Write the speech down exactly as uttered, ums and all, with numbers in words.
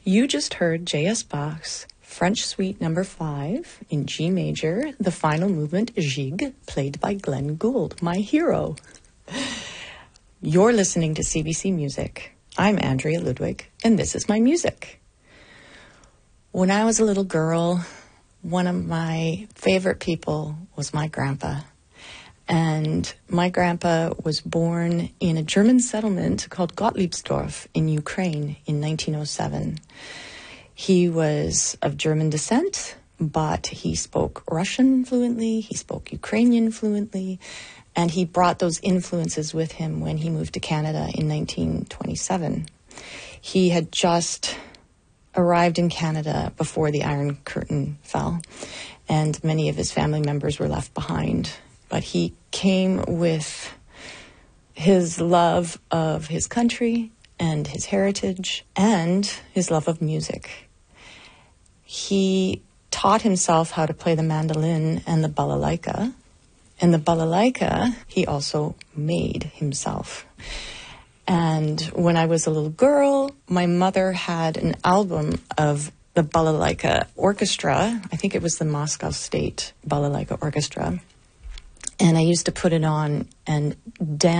You just heard J S Bach's French Suite number five in G major, the final movement, Gigue, played by Glenn Gould, my hero. You're listening to C B C Music. I'm Andrea Ludwig, and this is my music. When I was a little girl, one of my favorite people was my grandpa. And my grandpa was born in a German settlement called Gottliebsdorf in Ukraine in nineteen oh seven. He was of German descent, but he spoke Russian fluently, he spoke Ukrainian fluently, and he brought those influences with him when he moved to Canada in nineteen twenty-seven. He had just arrived in Canada before the Iron Curtain fell, and many of his family members were left behind. But he came with his love of his country and his heritage and his love of music. He taught himself how to play the mandolin and the balalaika. And the balalaika he also made himself. And when I was a little girl, my mother had an album of the balalaika orchestra. I think it was the Moscow State Balalaika Orchestra. And I used to put it on and dance